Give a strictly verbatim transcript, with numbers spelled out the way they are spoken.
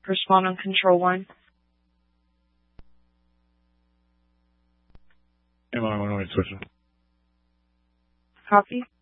Respond on control one. M I one oh eight switching. Copy.